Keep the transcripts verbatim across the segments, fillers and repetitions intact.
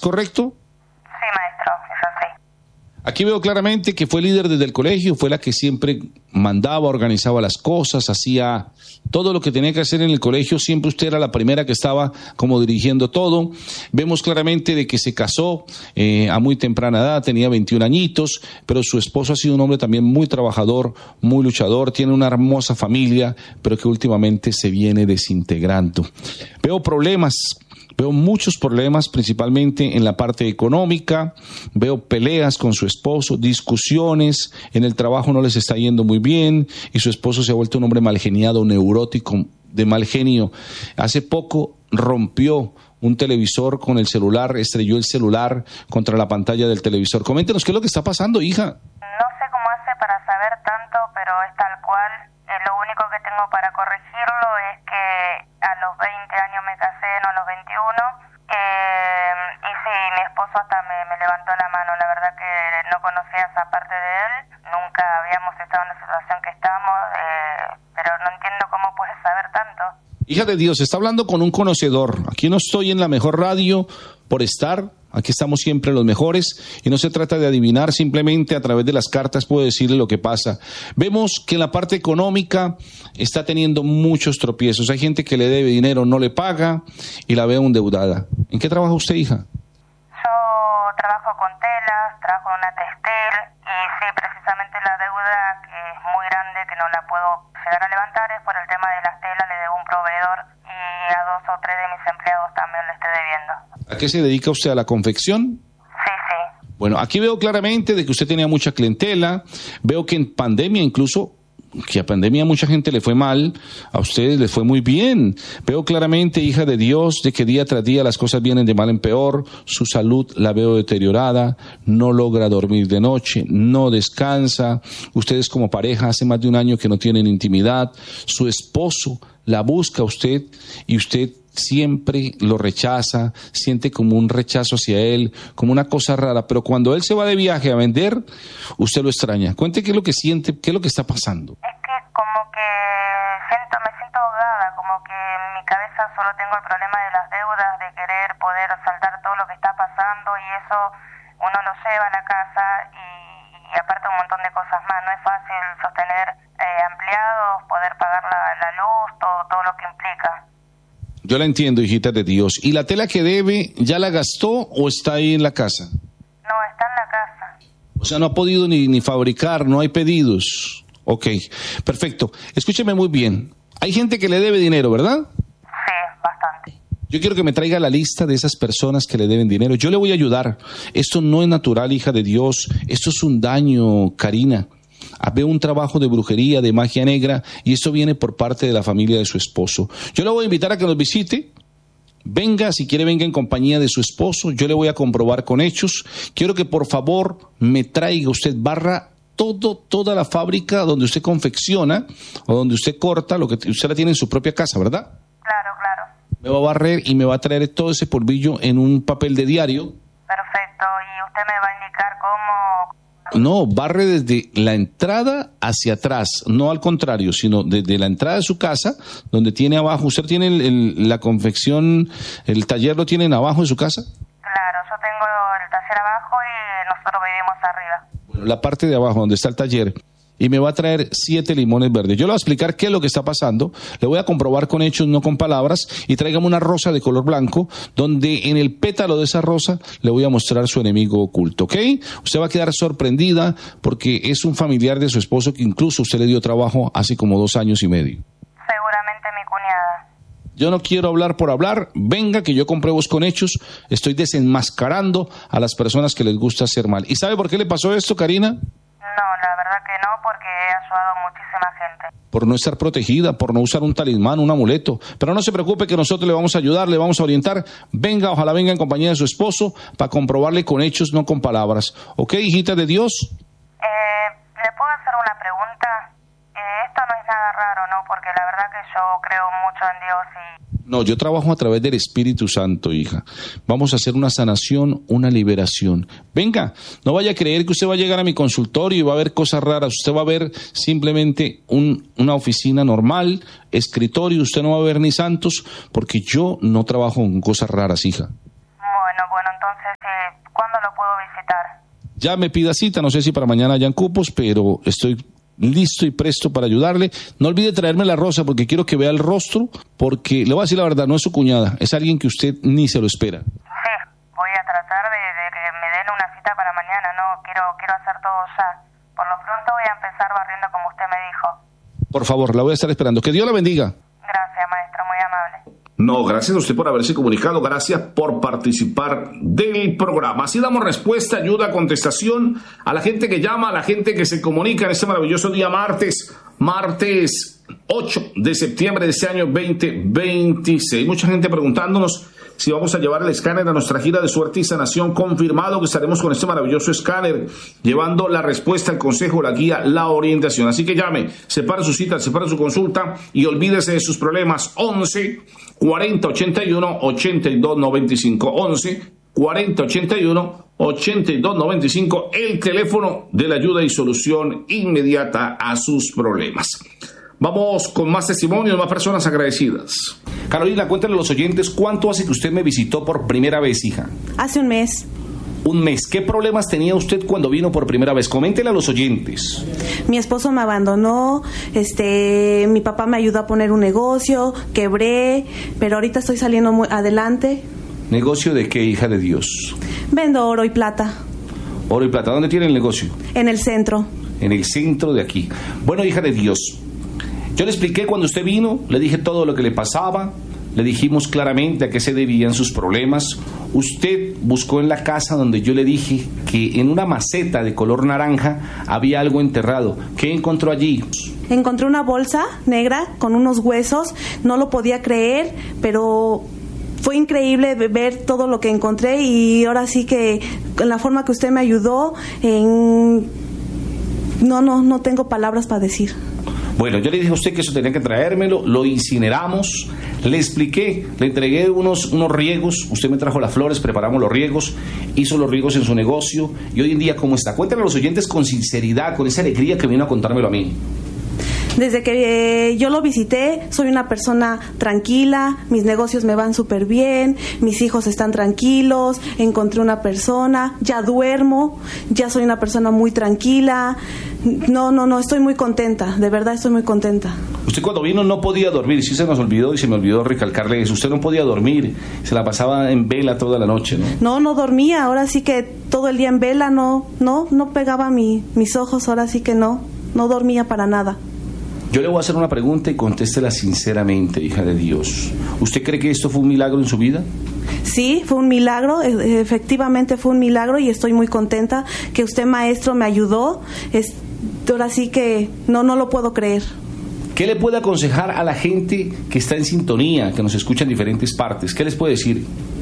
correcto? Sí, maestro, es así. Aquí veo claramente que fue líder desde el colegio, fue la que siempre mandaba, organizaba las cosas, hacía todo lo que tenía que hacer en el colegio, siempre usted era la primera que estaba como dirigiendo todo. Vemos claramente de que se casó eh, a muy temprana edad, tenía veintiún añitos, pero su esposo ha sido un hombre también muy trabajador, muy luchador, tiene una hermosa familia, pero que últimamente se viene desintegrando. Veo problemas. Veo muchos problemas, principalmente en la parte económica, veo peleas con su esposo, discusiones, en el trabajo no les está yendo muy bien y su esposo se ha vuelto un hombre malgeniado, neurótico, de mal genio. Hace poco rompió un televisor con el celular, estrelló el celular contra la pantalla del televisor. Coméntenos qué es lo que está pasando, hija. No sé cómo hace para saber tanto, pero es tal cual. Eh, lo único que tengo para corregirlo es que a los veinte años me casé, no a los veintiuno, eh, y sí, mi esposo hasta me, me levantó la mano. La verdad que no conocía esa parte de él, nunca habíamos estado en la situación que estamos, eh, pero no entiendo cómo puedes saber tanto. Hija de Dios, está hablando con un conocedor. Aquí no estoy en la mejor radio por estar. Aquí estamos siempre los mejores y no se trata de adivinar, simplemente a través de las cartas puedo decirle lo que pasa. Vemos que en la parte económica está teniendo muchos tropiezos. Hay gente que le debe dinero, no le paga y la veo endeudada. ¿En qué trabaja usted, hija? Yo trabajo con telas, trabajo en una textil y sí, precisamente la deuda que es muy grande, que no la puedo llegar a levantar, es por el tema de las telas, le debo un proveedor y a dos o tres de mis empleados también le estoy debiendo. ¿A qué se dedica usted? ¿A la confección? Sí, sí. Bueno, aquí veo claramente de que usted tenía mucha clientela, veo que en pandemia incluso, que a pandemia a mucha gente le fue mal, a ustedes les fue muy bien. Veo claramente, hija de Dios, de que día tras día las cosas vienen de mal en peor, su salud la veo deteriorada, no logra dormir de noche, no descansa, ustedes como pareja hace más de un año que no tienen intimidad, su esposo la busca a usted y usted siempre lo rechaza, siente como un rechazo hacia él, como una cosa rara, pero cuando él se va de viaje a vender, usted lo extraña. Cuente qué es lo que siente, qué es lo que está pasando. Es que como que siento, me siento ahogada, como que en mi cabeza solo tengo el problema de las deudas, de querer poder saltar todo lo que está pasando y eso uno lo lleva a la casa y, y aparte un montón de cosas más. No es fácil sostener eh, empleados, poder pagar la, la luz, todo, todo lo que implica. Yo la entiendo, hijita de Dios. ¿Y la tela que debe, ya la gastó o está ahí en la casa? No, está en la casa. O sea, no ha podido ni, ni fabricar, no hay pedidos. Ok, perfecto. Escúcheme muy bien. Hay gente que le debe dinero, ¿verdad? Sí, bastante. Yo quiero que me traiga la lista de esas personas que le deben dinero. Yo le voy a ayudar. Esto no es natural, hija de Dios. Esto es un daño, Karina. Veo un trabajo de brujería, de magia negra, y eso viene por parte de la familia de su esposo. Yo le voy a invitar a que nos visite. Venga, si quiere, venga en compañía de su esposo. Yo le voy a comprobar con hechos. Quiero que por favor me traiga usted, barra todo, toda la fábrica donde usted confecciona o donde usted corta, lo que usted la tiene en su propia casa, ¿verdad? Claro, claro. Me va a barrer y me va a traer todo ese polvillo en un papel de diario. Perfecto. ¿Y usted me va a indicar cómo...? No, barre desde la entrada hacia atrás, no al contrario, sino desde la entrada de su casa, donde tiene abajo, usted tiene el, el, la confección, el taller lo tienen abajo de su casa. Claro, yo tengo el taller abajo y nosotros vivimos arriba. Bueno, la parte de abajo donde está el taller, y me va a traer siete limones verdes. Yo le voy a explicar qué es lo que está pasando, le voy a comprobar con hechos, no con palabras, y tráigame una rosa de color blanco, donde en el pétalo de esa rosa le voy a mostrar su enemigo oculto, ¿ok? Usted va a quedar sorprendida porque es un familiar de su esposo que incluso usted le dio trabajo hace como dos años y medio. Seguramente mi cuñada. Yo no quiero hablar por hablar, venga que yo compruebo con hechos, estoy desenmascarando a las personas que les gusta hacer mal. ¿Y sabe por qué le pasó esto, Karina? No, la verdad que no, porque he ayudado a muchísima gente. Por no estar protegida, por no usar un talismán, un amuleto. Pero no se preocupe que nosotros le vamos a ayudar, le vamos a orientar. Venga, ojalá venga en compañía de su esposo para comprobarle con hechos, no con palabras. ¿Ok, hijita de Dios? Eh, ¿Le puedo hacer una pregunta? Eh, esto no es nada raro, ¿no? Porque la verdad que yo creo mucho en Dios y... No, yo trabajo a través del Espíritu Santo, hija. Vamos a hacer una sanación, una liberación. Venga, no vaya a creer que usted va a llegar a mi consultorio y va a ver cosas raras. Usted va a ver simplemente un, una oficina normal, escritorio. Usted no va a ver ni santos, porque yo no trabajo con cosas raras, hija. Bueno, bueno, entonces si, ¿cuándo lo puedo visitar? Ya me pida cita, no sé si para mañana hayan cupos, pero estoy listo y presto para ayudarle. No olvide traerme la rosa porque quiero que vea el rostro, porque le voy a decir la verdad, no es su cuñada, es alguien que usted ni se lo espera. Sí, voy a tratar de, de que me den una cita para mañana, no, quiero, quiero hacer todo ya. Por lo pronto voy a empezar barriendo como usted me dijo. Por favor, la voy a estar esperando. Que Dios la bendiga. Gracias, maestro, muy amable. No, gracias a usted por haberse comunicado, gracias por participar del programa. Así damos respuesta, ayuda, contestación a la gente que llama, a la gente que se comunica en este maravilloso día martes, martes ocho de septiembre de este año veinte veintiséis. Mucha gente preguntándonos si vamos a llevar el escáner a nuestra gira de suerte y sanación. Confirmado que estaremos con este maravilloso escáner, llevando la respuesta, el consejo, la guía, la orientación. Así que llame, separe su cita, separe su consulta y olvídese de sus problemas. once cuarenta ochenta y uno ochenta y dos noventa y cinco. once cuarenta ochenta y uno ochenta y dos noventa y cinco, el teléfono de la ayuda y solución inmediata a sus problemas. Vamos con más testimonios, más personas agradecidas. Carolina, cuéntale a los oyentes cuánto hace que usted me visitó por primera vez, hija. Hace un mes. Un mes. ¿Qué problemas tenía usted cuando vino por primera vez? Coméntele a los oyentes. Mi esposo me abandonó, este, mi papá me ayudó a poner un negocio, quebré, pero ahorita estoy saliendo muy adelante. ¿Negocio de qué, hija de Dios? Vendo oro y plata. Oro y plata. ¿Dónde tiene el negocio? En el centro. En el centro de aquí. Bueno, hija de Dios, yo le expliqué cuando usted vino, le dije todo lo que le pasaba, le dijimos claramente a qué se debían sus problemas. Usted buscó en la casa donde yo le dije que en una maceta de color naranja había algo enterrado. ¿Qué encontró allí? Encontré una bolsa negra con unos huesos, no lo podía creer, pero fue increíble ver todo lo que encontré y ahora sí que en la forma que usted me ayudó, en... no, no, no tengo palabras para decir. Bueno, yo le dije a usted que eso tenía que traérmelo, lo incineramos, le expliqué, le entregué unos, unos riegos, usted me trajo las flores, preparamos los riegos, hizo los riegos en su negocio, y hoy en día, ¿cómo está? Cuéntale a los oyentes con sinceridad, con esa alegría que vino a contármelo a mí. Desde que eh, yo lo visité, soy una persona tranquila, mis negocios me van súper bien, mis hijos están tranquilos, encontré una persona, ya duermo, ya soy una persona muy tranquila. No, no, no, estoy muy contenta, de verdad estoy muy contenta. Usted cuando vino no podía dormir, sí se nos olvidó y se me olvidó recalcarle eso. Usted no podía dormir, se la pasaba en vela toda la noche, ¿no? No, no dormía, ahora sí que todo el día en vela, no, no, no pegaba mi, mis ojos, ahora sí que no, no dormía para nada. Yo le voy a hacer una pregunta y contéstela sinceramente, hija de Dios. ¿Usted cree que esto fue un milagro en su vida? Sí, fue un milagro, efectivamente fue un milagro y estoy muy contenta que usted, maestro, me ayudó. Es, ahora sí que no, no lo puedo creer. ¿Qué le puede aconsejar a la gente que está en sintonía, que nos escucha en diferentes partes? ¿Qué les puede decir?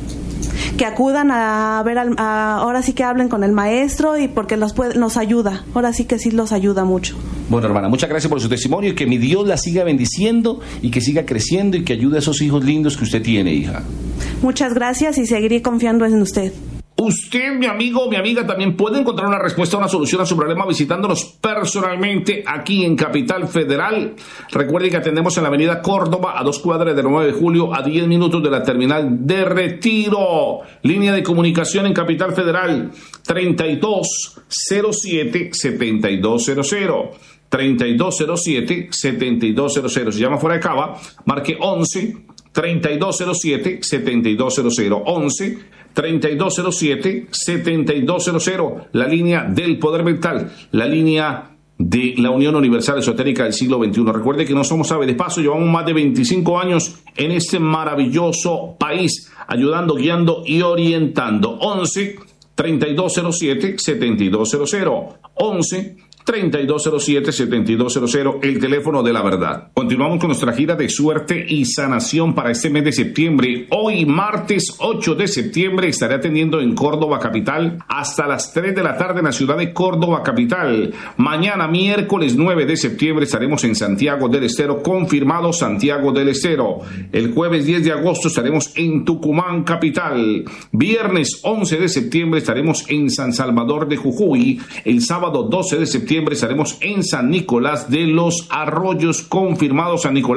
Que acudan a ver, al, a, ahora sí que hablen con el maestro y porque los puede, nos ayuda, ahora sí que sí los ayuda mucho. Bueno, hermana, muchas gracias por su testimonio y que mi Dios la siga bendiciendo y que siga creciendo y que ayude a esos hijos lindos que usted tiene, hija. Muchas gracias y seguiré confiando en usted. Usted, mi amigo, mi amiga, también puede encontrar una respuesta, una solución a su problema visitándonos personalmente aquí en Capital Federal. Recuerde que atendemos en la avenida Córdoba, a dos cuadras del nueve de julio, a diez minutos de la terminal de Retiro. Línea de comunicación en Capital Federal, treinta y dos cero siete setenta y dos cero cero. treinta y dos cero siete setenta y dos cero cero. Si llama fuera de Cava, marque once treinta y dos cero siete setenta y dos cero cero. once treinta y dos cero siete setenta y dos cero cero. La línea del poder mental, la línea de la Unión Universal Esotérica del siglo veintiuno. Recuerde que no somos ave de paso, llevamos más de veinticinco años en este maravilloso país, ayudando, guiando y orientando. once treinta y dos cero siete setenta y dos cero cero. once treinta y dos cero siete setenta y dos cero cero, el teléfono de la verdad. Continuamos con nuestra gira de suerte y sanación para este mes de septiembre. Hoy, martes ocho de septiembre, estaré atendiendo en Córdoba Capital hasta las tres de la tarde en la ciudad de Córdoba Capital. Mañana, miércoles nueve de septiembre, estaremos en Santiago del Estero, confirmado Santiago del Estero. El jueves diez de agosto estaremos en Tucumán Capital. Viernes once de septiembre estaremos en San Salvador de Jujuy. El sábado doce de septiembre estaremos en San Nicolás de los Arroyos, confirmado San Nicolás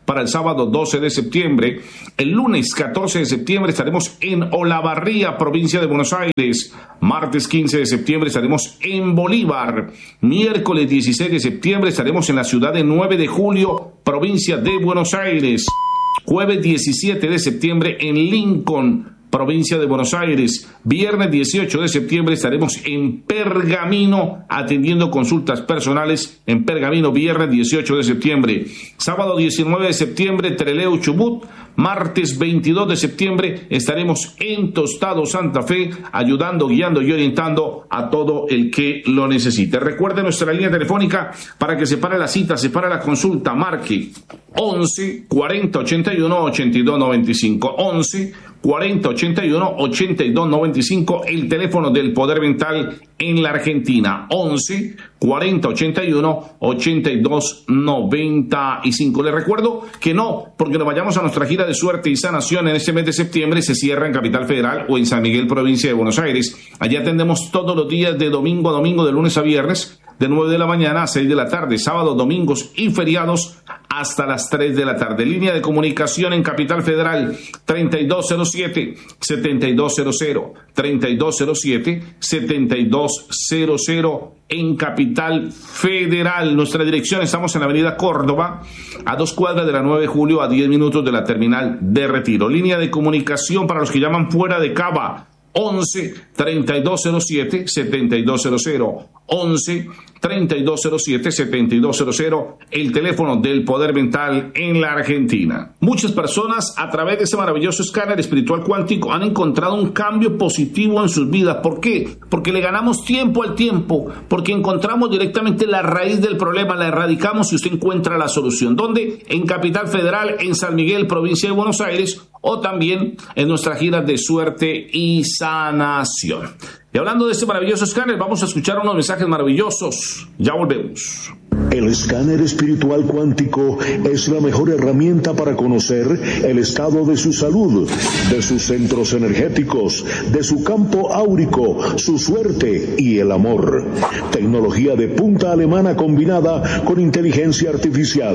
para el sábado doce de septiembre. El lunes catorce de septiembre estaremos en Olavarría, provincia de Buenos Aires. Martes quince de septiembre estaremos en Bolívar. Miércoles dieciséis de septiembre estaremos en la ciudad de nueve de julio, provincia de Buenos Aires. Jueves diecisiete de septiembre en Lincoln, provincia de Buenos Aires. Viernes dieciocho de septiembre estaremos en Pergamino atendiendo consultas personales en Pergamino, viernes dieciocho de septiembre. Sábado diecinueve de septiembre, Trelew, Chubut. Martes veintidós de septiembre estaremos en Tostado, Santa Fe, ayudando, guiando y orientando a todo el que lo necesite. Recuerde nuestra línea telefónica para que separe la cita, separe la consulta, marque once cuarenta ochenta y uno ochenta y dos noventa y cinco, once cuarenta ochenta y uno ochenta y dos noventa y cinco, el teléfono del Poder Mental en la Argentina, once cuarenta ochenta y uno ochenta y dos noventa y cinco. Les recuerdo que no, porque nos vayamos a nuestra gira de suerte y sanación en este mes de septiembre, se cierra en Capital Federal o en San Miguel, provincia de Buenos Aires. Allá atendemos todos los días de domingo a domingo, de lunes a viernes, de nueve de la mañana a seis de la tarde, sábados, domingos y feriados hasta las tres de la tarde. Línea de comunicación en Capital Federal, treinta y dos cero siete, setenta y dos cero cero, treinta y dos cero siete, setenta y dos cero cero en Capital Federal. Nuestra dirección, estamos en la avenida Córdoba, a dos cuadras de la nueve de julio, a diez minutos de la terminal de Retiro. Línea de comunicación para los que llaman fuera de Cava, once treinta y dos cero siete, setenta y dos cero cero, once treinta y dos cero siete, setenta y dos cero cero, el teléfono del Poder Mental en la Argentina. Muchas personas a través de ese maravilloso escáner espiritual cuántico han encontrado un cambio positivo en sus vidas. ¿Por qué? Porque le ganamos tiempo al tiempo, porque encontramos directamente la raíz del problema, la erradicamos y usted encuentra la solución. ¿Dónde? En Capital Federal, en San Miguel, provincia de Buenos Aires, o también en nuestras giras de suerte y sanación. Y hablando de este maravilloso escáner, vamos a escuchar unos mensajes maravillosos. Ya volvemos. El escáner espiritual cuántico es la mejor herramienta para conocer el estado de su salud, de sus centros energéticos, de su campo áurico, su suerte y el amor. Tecnología de punta alemana combinada con inteligencia artificial.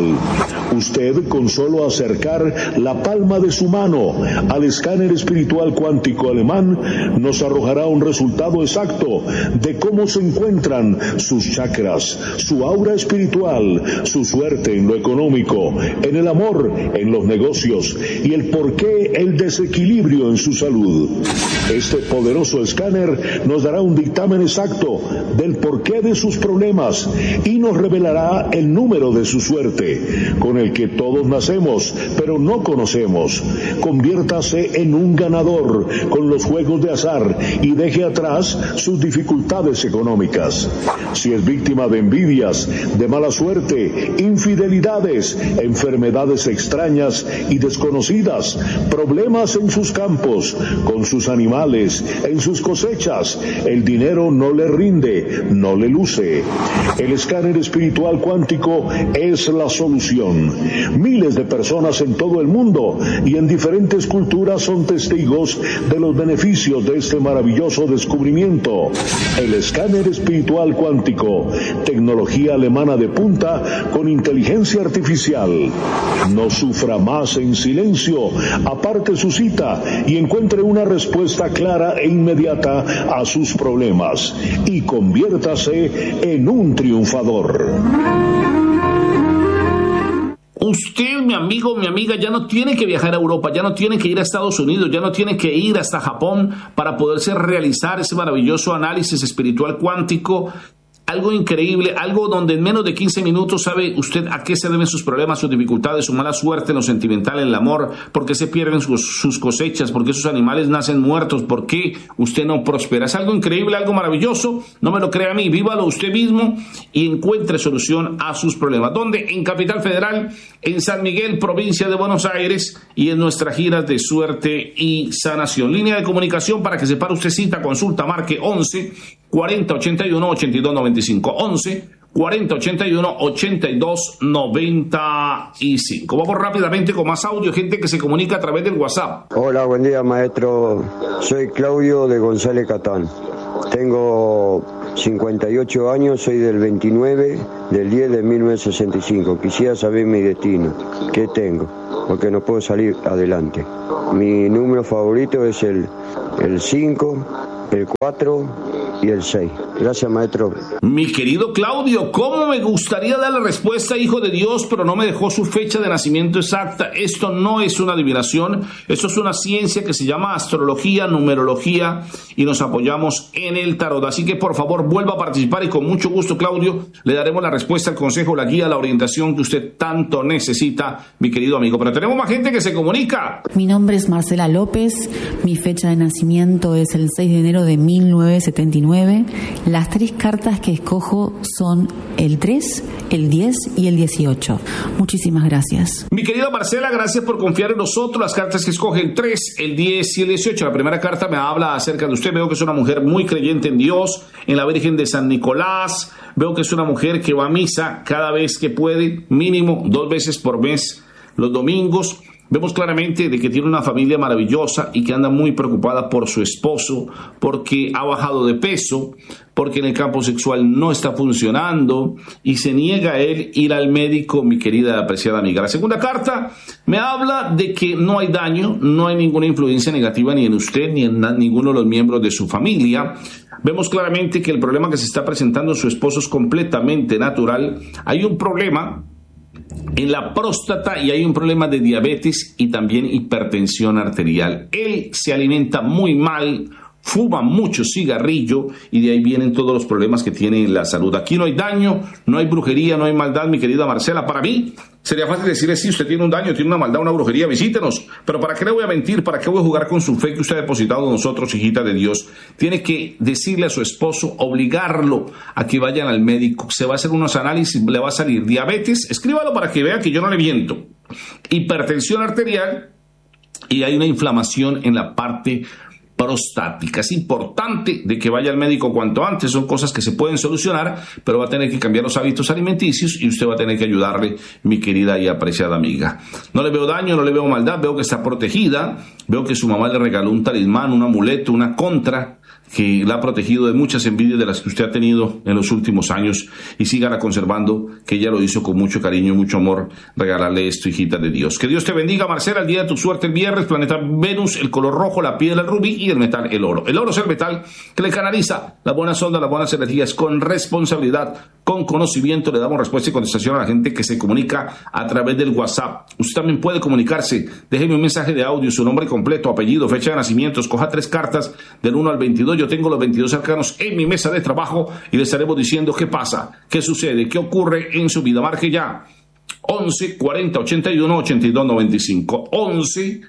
Usted, con solo acercar la palma de su mano al escáner espiritual cuántico alemán, nos arrojará un resultado exacto de cómo se encuentran sus chakras, su aura espiritual, su suerte en lo económico, en el amor, en los negocios y el porqué el desequilibrio en su salud. Este poderoso escáner nos dará un dictamen exacto del porqué de sus problemas y nos revelará el número de su suerte, con el que todos nacemos, pero no conocemos. Conviértase en un ganador con los juegos de azar y deje atrás sus dificultades económicas. Si es víctima de envidias, de mala suerte, infidelidades, enfermedades extrañas y desconocidas, problemas en sus campos, con sus animales, en sus cosechas, el dinero no le rinde, no le luce. El escáner espiritual cuántico es la solución. Miles de personas en todo el mundo y en diferentes culturas son testigos de los beneficios de este maravilloso descubrimiento. El escáner espiritual cuántico, tecnología alemana de punta con inteligencia artificial. No sufra más en silencio, aparte su cita y encuentre una respuesta clara e inmediata a sus problemas y conviértase en un triunfador. Usted, mi amigo, mi amiga, ya no tiene que viajar a Europa, ya no tiene que ir a Estados Unidos, ya no tiene que ir hasta Japón para poderse realizar ese maravilloso análisis espiritual cuántico. Algo increíble, algo donde en menos de quince minutos sabe usted a qué se deben sus problemas, sus dificultades, su mala suerte en lo sentimental, en el amor, por qué se pierden sus, sus cosechas, por qué sus animales nacen muertos, por qué usted no prospera. Es algo increíble, algo maravilloso, no me lo crea a mí, vívalo usted mismo y encuentre solución a sus problemas. ¿Dónde? En Capital Federal, en San Miguel, provincia de Buenos Aires y en nuestras giras de suerte y sanación. Línea de comunicación para que separe usted cita, consulta, marque once cuarenta ochenta y uno ochenta y dos noventa y cinco, once cuarenta ochenta y uno ochenta y dos noventa y cinco. Vamos rápidamente con más audio, gente que se comunica a través del WhatsApp. Hola, buen día, maestro. Soy Claudio de González Catán. Tengo cincuenta y ocho años, soy del veintinueve del diez de mil novecientos sesenta y cinco. Quisiera saber mi destino, qué tengo, porque no puedo salir adelante. Mi número favorito es el, el cinco, el cuatro y el seis. Gracias, maestro. Mi querido Claudio, ¿cómo me gustaría dar la respuesta, hijo de Dios, pero no me dejó su fecha de nacimiento exacta? Esto no es una adivinación, esto es una ciencia que se llama astrología, numerología, y nos apoyamos en el tarot. Así que por favor vuelva a participar y con mucho gusto, Claudio, le daremos la respuesta, el consejo, la guía, la orientación que usted tanto necesita, mi querido amigo. Pero tenemos más gente que se comunica. Mi nombre es Marcela López, mi fecha de nacimiento es el seis de enero de mil novecientos setenta y nueve. Las tres cartas que escojo son el tres, el diez y el dieciocho. Muchísimas gracias. Mi querida Marcela, gracias por confiar en nosotros. Las cartas que escoge el tres, el diez y el dieciocho. La primera carta me habla acerca de usted. Veo que es una mujer muy creyente en Dios, en la Virgen de San Nicolás. Veo que es una mujer que va a misa cada vez que puede, mínimo dos veces por mes, los domingos. Vemos claramente de que tiene una familia maravillosa y que anda muy preocupada por su esposo, porque ha bajado de peso, porque en el campo sexual no está funcionando y se niega a él ir al médico, mi querida y apreciada amiga. La segunda carta me habla de que no hay daño, no hay ninguna influencia negativa ni en usted ni en ninguno de los miembros de su familia. Vemos claramente que el problema que se está presentando en su esposo es completamente natural. Hay un problema en la próstata y hay un problema de diabetes y también hipertensión arterial. Él se alimenta muy mal, fuma mucho cigarrillo y de ahí vienen todos los problemas que tiene en la salud. Aquí no hay daño, no hay brujería, no hay maldad, mi querida Marcela. Para mí sería fácil decirle, si usted tiene un daño, tiene una maldad, una brujería, visítenos. Pero ¿para qué le voy a mentir? ¿Para qué voy a jugar con su fe que usted ha depositado en nosotros, hijita de Dios? Tiene que decirle a su esposo, obligarlo a que vayan al médico. Se va a hacer unos análisis, le va a salir diabetes. Escríbalo para que vea que yo no le miento. Hipertensión arterial y hay una inflamación en la parte prostática. Es importante de que vaya al médico cuanto antes. Son cosas que se pueden solucionar, pero va a tener que cambiar los hábitos alimenticios y usted va a tener que ayudarle, mi querida y apreciada amiga. No le veo daño, no le veo maldad, veo que está protegida, veo que su mamá le regaló un talismán, un amuleto, una contra que la ha protegido de muchas envidias de las que usted ha tenido en los últimos años, y sígala conservando, que ella lo hizo con mucho cariño y mucho amor, regalarle esto, hijita de Dios. Que Dios te bendiga, Marcela, el día de tu suerte el viernes, planeta Venus, el color rojo, la piedra el rubí y el metal el oro. El oro es el metal que le canaliza las buenas ondas, las buenas energías con responsabilidad, con conocimiento. Le damos respuesta y contestación a la gente que se comunica a través del WhatsApp. Usted también puede comunicarse, déjeme un mensaje de audio, su nombre completo, apellido, fecha de nacimiento, escoja tres cartas del uno al veintidós. Yo tengo los veintidós arcanos en mi mesa de trabajo y le estaremos diciendo qué pasa, qué sucede, qué ocurre en su vida. Marque ya once cuarenta ochenta y uno ochenta y dos noventa y cinco, once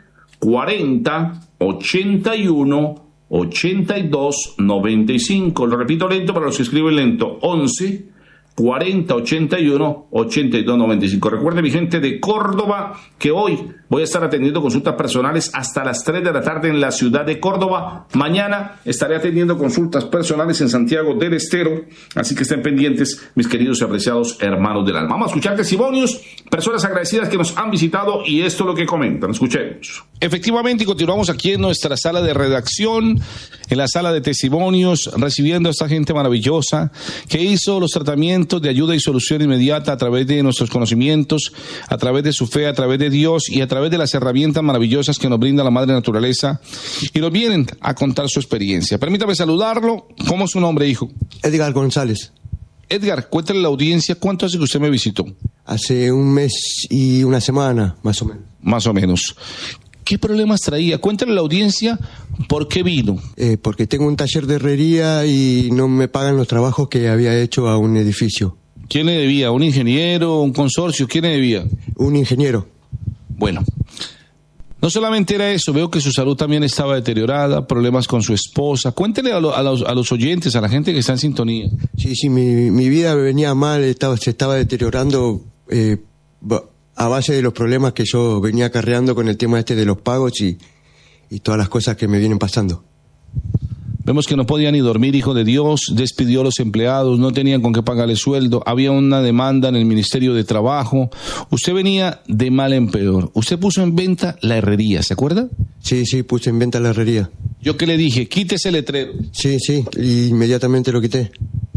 cuarenta ochenta y uno ochenta y dos noventa y cinco. Lo repito lento para los que escriben lento, once cuarenta ochenta y uno ochenta y dos noventa y cinco. Recuerde, mi gente de Córdoba, que hoy voy a estar atendiendo consultas personales hasta las tres de la tarde en la ciudad de Córdoba. Mañana estaré atendiendo consultas personales en Santiago del Estero, así que estén pendientes, mis queridos y apreciados hermanos del alma. Vamos a escuchar testimonios, personas agradecidas que nos han visitado, y esto es lo que comentan. Escuchemos. Efectivamente, y continuamos aquí en nuestra sala de redacción, en la sala de testimonios, recibiendo a esta gente maravillosa que hizo los tratamientos de ayuda y solución inmediata a través de nuestros conocimientos, a través de su fe, a través de Dios y a través de las herramientas maravillosas que nos brinda la Madre Naturaleza, y nos vienen a contar su experiencia. Permítame saludarlo. ¿Cómo es su nombre, hijo? Edgar González. Edgar, cuéntale a la audiencia, ¿cuánto hace que usted me visitó? Hace un mes y una semana, más o menos. Más o menos. ¿Qué problemas traía? Cuéntale a la audiencia por qué vino. Eh, porque tengo un taller de herrería y no me pagan los trabajos que había hecho a un edificio. ¿Quién le debía? ¿Un ingeniero? ¿Un consorcio? ¿Quién le debía? Un ingeniero. Bueno, no solamente era eso, veo que su salud también estaba deteriorada, problemas con su esposa. Cuéntele a, lo, a, los, a los oyentes, a la gente que está en sintonía. Sí, sí, mi, mi vida venía mal, estaba, se estaba deteriorando eh, a base de los problemas que yo venía acarreando con el tema este de los pagos y, y todas las cosas que me vienen pasando. Vemos que no podía ni dormir, hijo de Dios, despidió a los empleados, no tenían con qué pagarle sueldo, había una demanda en el Ministerio de Trabajo. Usted venía de mal en peor. Usted puso en venta la herrería, ¿se acuerda? Sí, sí, puse en venta la herrería. Yo que le dije, quite ese letrero. Sí, sí, y inmediatamente lo quité.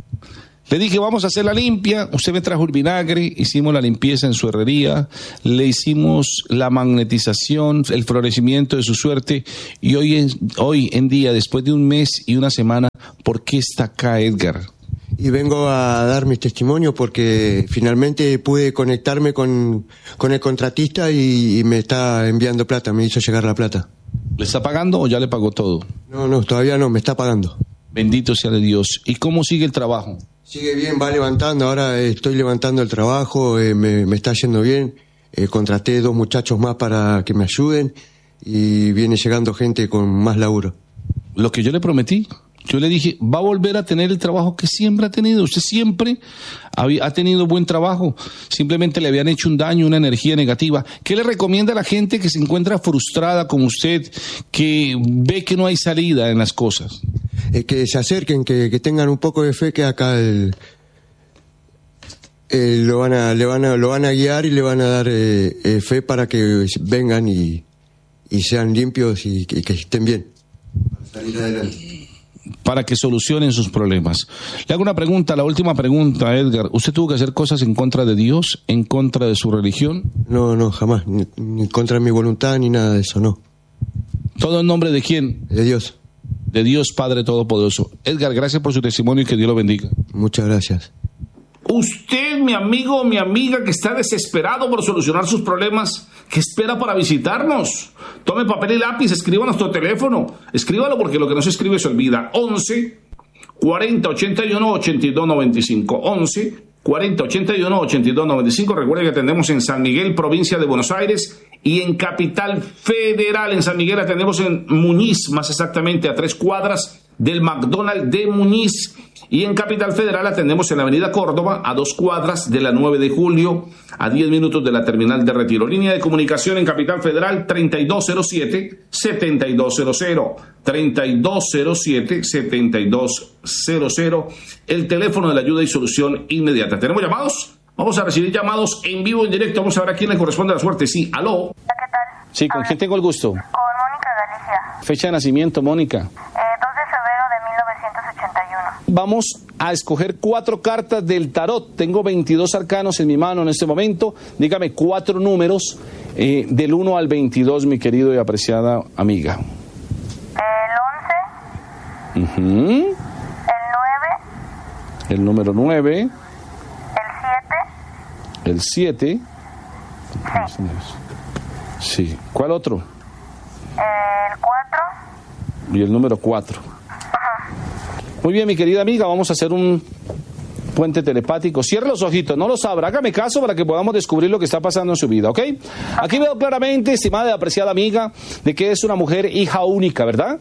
Le dije, vamos a hacer la limpia. Usted me trajo el vinagre, hicimos la limpieza en su herrería, le hicimos la magnetización, el florecimiento de su suerte. Y hoy en, hoy en día, después de un mes y una semana, ¿por qué está acá, Edgar? Y vengo a dar mi testimonio porque finalmente pude conectarme con, con el contratista y, y me está enviando plata, me hizo llegar la plata. ¿Le está pagando o ya le pagó todo? No, no, todavía no, me está pagando. Bendito sea de Dios. ¿Y cómo sigue el trabajo? Sigue bien, va levantando, ahora estoy levantando el trabajo, eh, me, me está yendo bien. Eh, contraté dos muchachos más para que me ayuden y viene llegando gente con más laburo. Lo que yo le prometí. Yo le dije, va a volver a tener el trabajo que siempre ha tenido. Usted siempre había, ha tenido buen trabajo. Simplemente le habían hecho un daño, una energía negativa. ¿Qué le recomienda a la gente que se encuentra frustrada como usted, que ve que no hay salida en las cosas? Eh, que se acerquen, que, que tengan un poco de fe, que acá el, el, lo, van a, le van a, lo van a guiar y le van a dar eh, eh, fe para que vengan y, y sean limpios y, y que estén bien. Para salir adelante. Para que solucionen sus problemas. Le hago una pregunta, la última pregunta, Edgar. ¿Usted tuvo que hacer cosas en contra de Dios, en contra de su religión? No, no, jamás. Ni, ni contra mi voluntad, ni nada de eso, no. ¿Todo en nombre de quién? De Dios. De Dios Padre Todopoderoso. Edgar, gracias por su testimonio y que Dios lo bendiga. Muchas gracias. Usted, mi amigo o mi amiga que está desesperado por solucionar sus problemas, ¿qué espera para visitarnos? Tome papel y lápiz, escriba nuestro teléfono. Escríbalo porque lo que no se escribe se olvida. once, cuarenta, ochenta y uno, ochenta y dos, noventa y cinco. once, cuarenta, ochenta y uno, ochenta y dos, noventa y cinco. Recuerde que atendemos en San Miguel, provincia de Buenos Aires, y en Capital Federal. En San Miguel atendemos en Muñiz, más exactamente a tres cuadras del McDonald's de Muñiz. Y en Capital Federal atendemos en la avenida Córdoba, a dos cuadras de la nueve de julio, a diez minutos de la terminal de Retiro. Línea de comunicación en Capital Federal treinta y dos cero siete, setenta y dos cero cero. treinta y dos cero siete, setenta y dos cero cero. El teléfono de la ayuda y solución inmediata. ¿Tenemos llamados? Vamos a recibir llamados en vivo, en directo. Vamos a ver a quién le corresponde la suerte. Sí, aló. ¿Qué tal? Sí, ¿con quién tengo el gusto? Con Mónica Galicia. Fecha de nacimiento, Mónica. Eh, dos de febrero de mil novecientos ochenta y uno. Vamos a escoger cuatro cartas del tarot. Tengo veintidós arcanos en mi mano en este momento. Dígame cuatro números eh, del uno al veintidós, mi querido y apreciada amiga. El once. Uh-huh. El nueve. El número nueve. El siete. El siete. Sí. Sí. ¿Cuál otro? El cuatro. Y el número cuatro. Muy bien, mi querida amiga, vamos a hacer un puente telepático. Cierre los ojitos, no los abra. Hágame caso para que podamos descubrir lo que está pasando en su vida, ¿ok? Aquí veo claramente, estimada y apreciada amiga, de que es una mujer hija única, ¿verdad?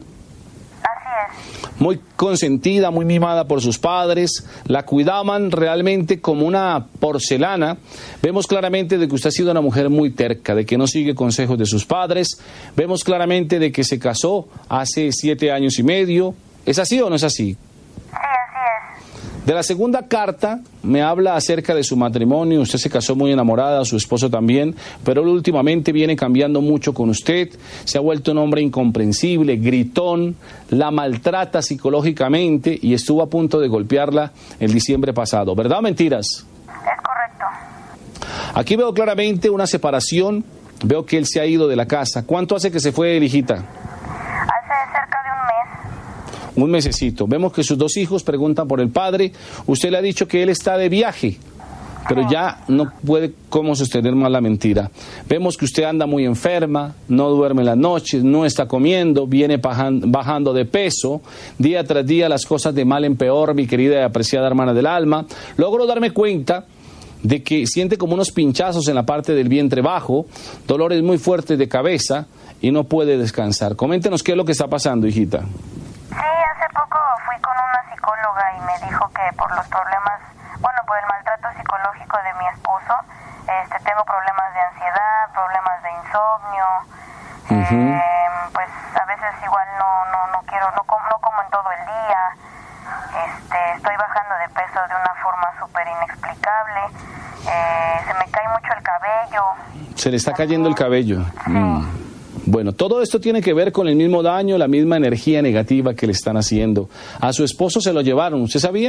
Así es. Muy consentida, muy mimada por sus padres, la cuidaban realmente como una porcelana. Vemos claramente de que usted ha sido una mujer muy terca, de que no sigue consejos de sus padres. Vemos claramente de que se casó hace siete años y medio. ¿Es así o no es así? Sí, así es. De la segunda carta me habla acerca de su matrimonio. Usted se casó muy enamorada, su esposo también, pero él últimamente viene cambiando mucho con usted. Se ha vuelto un hombre incomprensible, gritón, la maltrata psicológicamente y estuvo a punto de golpearla el diciembre pasado. ¿Verdad o mentiras? Es correcto. Aquí veo claramente una separación. Veo que él se ha ido de la casa. ¿Cuánto hace que se fue, hijita? Hace cerca de un mes. Un mesecito. Vemos que sus dos hijos preguntan por el padre. Usted le ha dicho que él está de viaje, pero ya no puede cómo sostener más la mentira. Vemos que usted anda muy enferma, no duerme en las noches, no está comiendo, viene bajando de peso. Día tras día las cosas de mal en peor, mi querida y apreciada hermana del alma. Logro darme cuenta de que siente como unos pinchazos en la parte del vientre bajo, dolores muy fuertes de cabeza y no puede descansar. Coméntenos qué es lo que está pasando, hijita. Sí, hace poco fui con una psicóloga y me dijo que por los problemas, bueno, por el maltrato psicológico de mi esposo, este, tengo problemas de ansiedad, problemas de insomnio, uh-huh. eh, pues a veces igual no no no quiero, no como, no como en todo el día, este, estoy bajando de peso de una forma súper inexplicable, eh, se me cae mucho el cabello. Se le está cayendo el cabello. Sí. Mm. Bueno, todo esto tiene que ver con el mismo daño, la misma energía negativa que le están haciendo. A su esposo se lo llevaron, ¿usted sabía?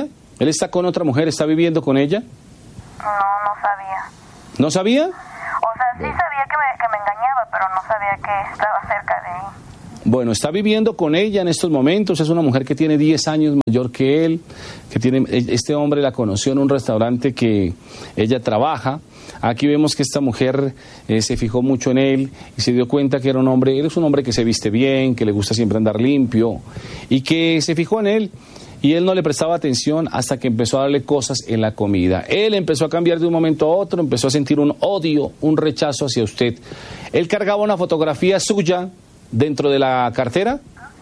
¿Él está con otra mujer? ¿Está viviendo con ella? No, no sabía. ¿No sabía? O sea, sí sabía que me, que me engañaba, pero no sabía que estaba cerca de él. Bueno, está viviendo con ella en estos momentos, es una mujer que tiene diez años mayor que él, que tiene, este hombre la conoció en un restaurante que ella trabaja. Aquí vemos que esta mujer eh, se fijó mucho en él y se dio cuenta que era un hombre, él es un hombre que se viste bien, que le gusta siempre andar limpio y que se fijó en él. Y él no le prestaba atención hasta que empezó a darle cosas en la comida. Él empezó a cambiar de un momento a otro, empezó a sentir un odio, un rechazo hacia usted. Él cargaba una fotografía suya dentro de la cartera.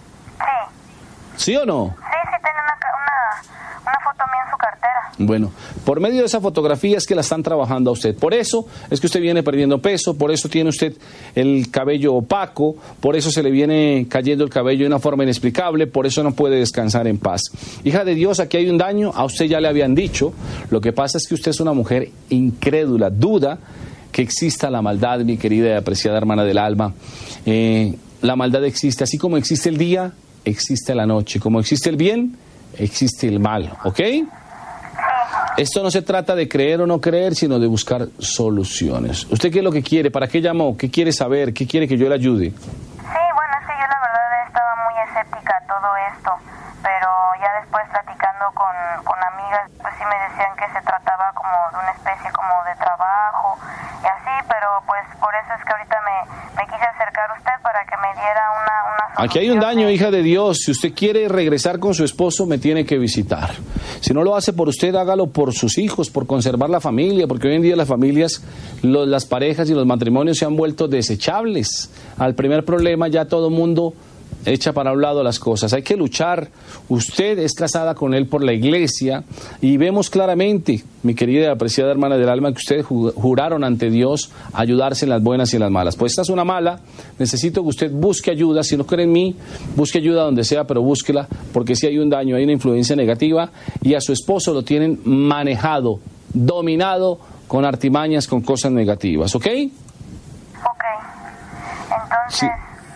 Sí. ¿Sí o no? Sí, sí, tenía una, una, una foto mía en su cartera. Bueno, por medio de esa fotografía es que la están trabajando a usted. Por eso es que usted viene perdiendo peso, por eso tiene usted el cabello opaco, por eso se le viene cayendo el cabello de una forma inexplicable, por eso no puede descansar en paz. Hija de Dios, aquí hay un daño, a usted ya le habían dicho. Lo que pasa es que usted es una mujer incrédula, duda que exista la maldad, mi querida y apreciada hermana del alma. Eh, la maldad existe, así como existe el día, existe la noche. Como existe el bien, existe el mal, ¿ok? Esto no se trata de creer o no creer, sino de buscar soluciones. ¿Usted qué es lo que quiere? ¿Para qué llamó? ¿Qué quiere saber? ¿Qué quiere que yo le ayude? Sí, bueno, es que yo la verdad estaba muy escéptica a todo esto, pero ya después platicando con, con amigas, pues sí me decían que se trataba como de una especie como de trabajo y así, pero pues por eso es que ahorita me, me quise acercar a usted para que me diera una, una solución. Aquí hay un daño, hija de Dios. Si usted quiere regresar con su esposo, me tiene que visitar. Si no lo hace por usted, hágalo por sus hijos, por conservar la familia, porque hoy en día las familias, los, las parejas y los matrimonios se han vuelto desechables. Al primer problema ya todo el mundo echa para un lado las cosas. Hay que luchar. Usted es casada con él por la iglesia y vemos claramente, mi querida y apreciada hermana del alma, que ustedes juraron ante Dios ayudarse en las buenas y en las malas. Pues esta es una mala. Necesito que usted busque ayuda. Si no cree en mí, busque ayuda donde sea, pero búsquela, porque si hay un daño, hay una influencia negativa y a su esposo lo tienen manejado, dominado con artimañas, con cosas negativas. ¿Ok? Ok. Entonces... Sí.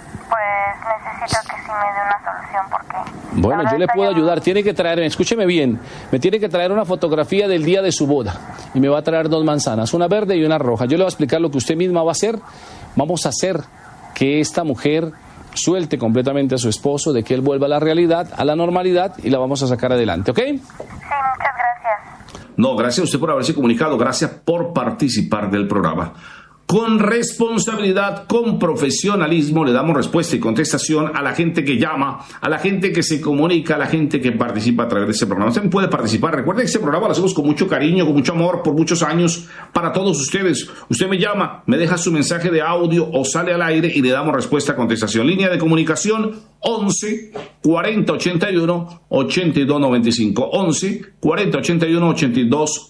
Pues necesito que sí me dé una solución porque... Bueno, yo le puedo ayudar. Tiene que traerme, escúcheme bien, me tiene que traer una fotografía del día de su boda y me va a traer dos manzanas, una verde y una roja. Yo le voy a explicar lo que usted misma va a hacer. Vamos a hacer que esta mujer suelte completamente a su esposo, de que él vuelva a la realidad, a la normalidad y la vamos a sacar adelante, ¿ok? Sí, muchas gracias. No, gracias a usted por haberse comunicado, gracias por participar del programa. Con responsabilidad, con profesionalismo, le damos respuesta y contestación a la gente que llama, a la gente que se comunica, a la gente que participa a través de este programa. Usted puede participar. Recuerde que este programa lo hacemos con mucho cariño, con mucho amor, por muchos años, para todos ustedes. Usted me llama, me deja su mensaje de audio o sale al aire y le damos respuesta, contestación. Línea de comunicación once cuarenta ochenta y uno ochenta y dos noventa y cinco. once cuarenta ochenta y uno ochenta y dos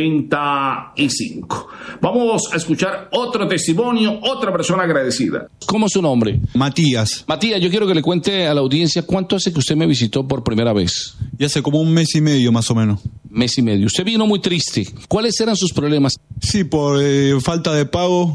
noventa y cinco. Vamos a escuchar otro testimonio, otra persona agradecida. ¿Cómo es su nombre? Matías. Matías, yo quiero que le cuente a la audiencia cuánto hace que usted me visitó por primera vez. Y hace como un mes y medio más o menos. Mes y medio. Usted vino muy triste. ¿Cuáles eran sus problemas? Sí, por eh, falta de pago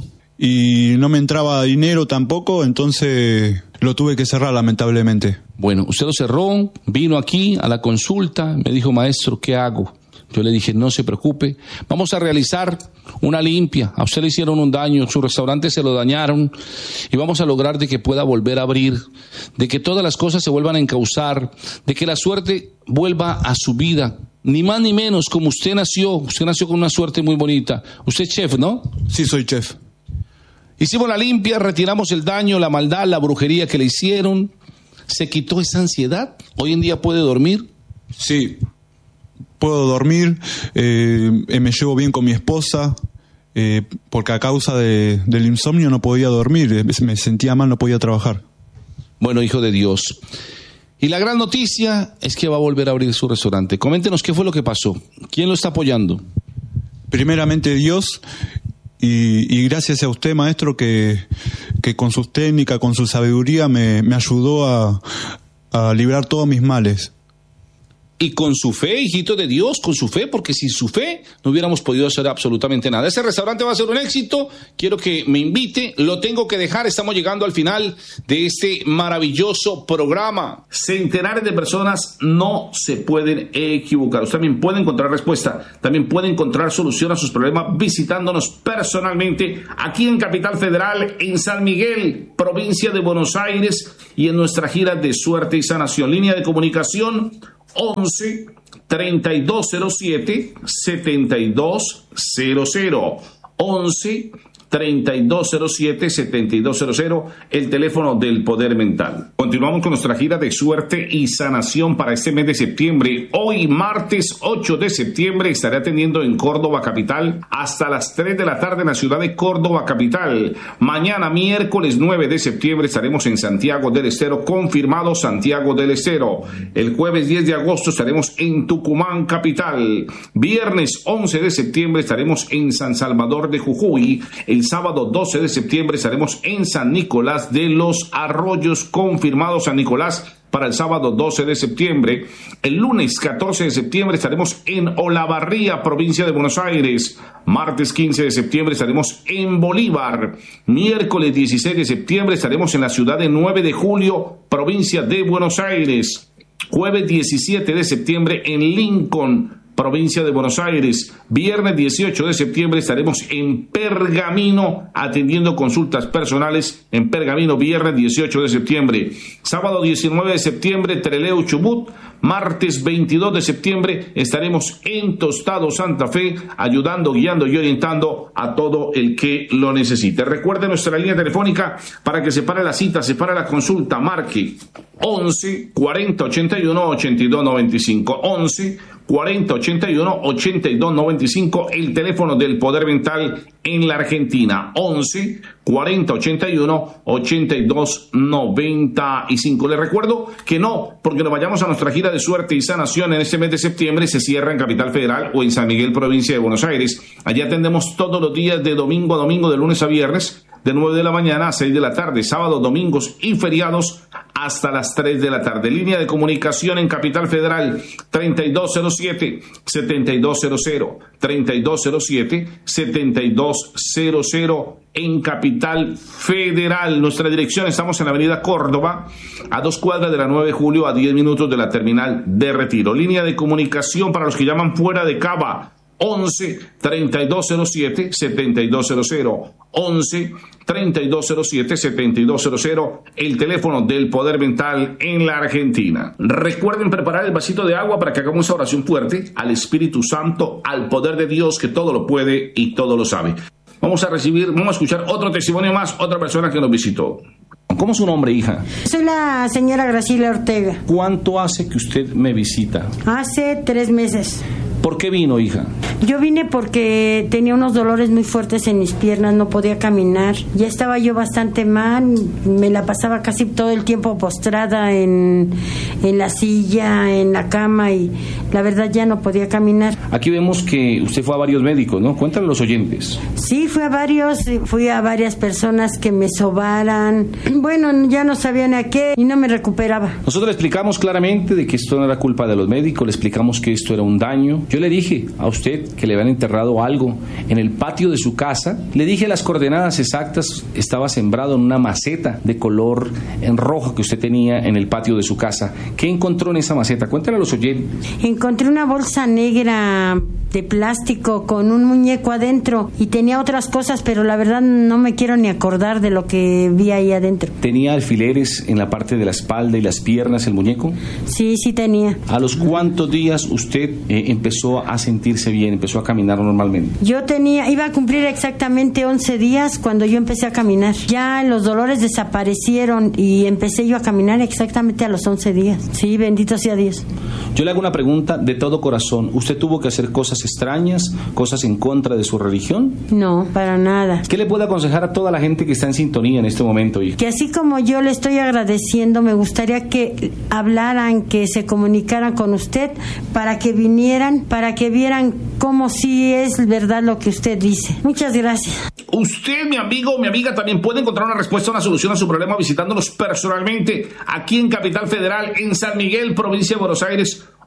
y no me entraba dinero tampoco, entonces lo tuve que cerrar lamentablemente. Bueno, usted lo cerró, vino aquí a la consulta, me dijo, maestro, ¿qué hago? Yo le dije, no se preocupe, vamos a realizar una limpia. A usted le hicieron un daño, su restaurante se lo dañaron y vamos a lograr de que pueda volver a abrir, de que todas las cosas se vuelvan a encauzar, de que la suerte vuelva a su vida. Ni más ni menos, como usted nació, usted nació con una suerte muy bonita. Usted es chef, ¿no? Sí, soy chef. Hicimos la limpia, retiramos el daño, la maldad, la brujería que le hicieron. Se quitó esa ansiedad. Hoy en día puede dormir. Sí, puedo dormir, eh, me llevo bien con mi esposa, eh, porque a causa de, del insomnio no podía dormir, me sentía mal, no podía trabajar. Bueno, hijo de Dios. Y la gran noticia es que va a volver a abrir su restaurante. Coméntenos qué fue lo que pasó. ¿Quién lo está apoyando? Primeramente Dios, y, y gracias a usted, maestro, que, que con sus técnicas, con su sabiduría me, me ayudó a, a librar todos mis males. Y con su fe, hijito de Dios, con su fe, porque sin su fe no hubiéramos podido hacer absolutamente nada. Ese restaurante va a ser un éxito, quiero que me invite, lo tengo que dejar, estamos llegando al final de este maravilloso programa. Centenares de personas no se pueden equivocar. Usted también puede encontrar respuesta, también puede encontrar solución a sus problemas visitándonos personalmente aquí en Capital Federal, en San Miguel, provincia de Buenos Aires, y en nuestra gira de suerte y sanación. Línea de comunicación once, treinta y dos cero siete, setenta y dos cero cero. once, treinta y dos cero siete, setenta y dos cero cero, el teléfono del Poder Mental. Continuamos con nuestra gira de suerte y sanación para este mes de septiembre. Hoy, martes ocho de septiembre, estaré atendiendo en Córdoba Capital hasta las tres de la tarde en la ciudad de Córdoba Capital. Mañana, miércoles nueve de septiembre, estaremos en Santiago del Estero, confirmado Santiago del Estero. El jueves diez de agosto estaremos en Tucumán Capital. Viernes once de septiembre estaremos en San Salvador de Jujuy. El sábado doce de septiembre estaremos en San Nicolás de los Arroyos, confirmado San Nicolás para el sábado doce de septiembre. El lunes catorce de septiembre estaremos en Olavarría, provincia de Buenos Aires. Martes quince de septiembre estaremos en Bolívar. Miércoles dieciséis de septiembre estaremos en la ciudad de nueve de julio, provincia de Buenos Aires. Jueves diecisiete de septiembre en Lincoln, provincia de Buenos Aires. Viernes dieciocho de septiembre estaremos en Pergamino atendiendo consultas personales en Pergamino, viernes dieciocho de septiembre. Sábado diecinueve de septiembre, Trelew, Chubut. Martes veintidós de septiembre estaremos en Tostado, Santa Fe, ayudando, guiando y orientando a todo el que lo necesite. Recuerde nuestra línea telefónica para que separe la cita, separe la consulta, marque once, cuarenta, ochenta y uno, ochenta y dos noventa y cinco, once, cuarenta, ochenta y uno, ochenta y dos noventa y cinco, el teléfono del Poder Mental en la Argentina, once, cuarenta, ochenta y uno, ochenta y dos noventa y cinco. Les recuerdo que no, porque nos vayamos a nuestra gira de suerte y sanación en este mes de septiembre, se cierra en Capital Federal o en San Miguel, provincia de Buenos Aires. Allí atendemos todos los días de domingo a domingo, de lunes a viernes, de nueve de la mañana a seis de la tarde, sábados, domingos y feriados hasta las tres de la tarde. Línea de comunicación en Capital Federal, treinta y dos cero siete, setenta y dos cero cero, treinta y dos cero siete, setenta y dos cero cero en Capital Federal. Nuestra dirección, estamos en la avenida Córdoba, a dos cuadras de la nueve de julio, a diez minutos de la terminal de Retiro. Línea de comunicación para los que llaman fuera de Cava, once, treinta y dos cero siete, setenta y dos cero cero, once, treinta y dos cero siete, setenta y dos cero cero, el teléfono del Poder Mental en la Argentina. Recuerden preparar el vasito de agua para que hagamos esa oración fuerte al Espíritu Santo, al poder de Dios que todo lo puede y todo lo sabe. Vamos a recibir, vamos a escuchar otro testimonio más, otra persona que nos visitó. ¿Cómo es su nombre, hija? Soy la señora Graciela Ortega. ¿Cuánto hace que usted me visita? Hace tres meses. ¿Por qué vino, hija? Yo vine porque tenía unos dolores muy fuertes en mis piernas, no podía caminar. Ya estaba yo bastante mal, me la pasaba casi todo el tiempo postrada en, en la silla, en la cama, y la verdad ya no podía caminar. Aquí vemos que usted fue a varios médicos, ¿no? Cuéntale a los oyentes. Sí, fui a varios, fui a varias personas que me sobaran. Bueno, ya no sabían a qué y no me recuperaba. Nosotros le explicamos claramente de que esto no era culpa de los médicos, le explicamos que esto era un daño. Yo le dije a usted que le habían enterrado algo en el patio de su casa. Le dije las coordenadas exactas. Estaba sembrado en una maceta de color en rojo que usted tenía en el patio de su casa. ¿Qué encontró en esa maceta? Cuéntale a los oyentes. Encontré una bolsa negra de plástico con un muñeco adentro y tenía otras cosas, pero la verdad no me quiero ni acordar de lo que vi ahí adentro. ¿Tenía alfileres en la parte de la espalda y las piernas el muñeco? Sí, sí tenía. ¿A los cuántos días usted eh, empezó a sentirse bien, empezó a caminar normalmente? Yo tenía, iba a cumplir exactamente once días cuando yo empecé a caminar. Ya los dolores desaparecieron y empecé yo a caminar exactamente a los once días. Sí, bendito sea Dios. Yo le hago una pregunta de todo corazón. ¿Usted tuvo que hacer cosas extrañas, cosas en contra de su religión? No, para nada. ¿Qué le puede aconsejar a toda la gente que está en sintonía en este momento, hija? Que así como yo le estoy agradeciendo, me gustaría que hablaran, que se comunicaran con usted para que vinieran, para que vieran cómo sí es verdad lo que usted dice. Muchas gracias. Usted, mi amigo, mi amiga, también puede encontrar una respuesta, una solución a su problema visitándonos personalmente aquí en Capital Federal, en San Miguel, provincia de Buenos Aires,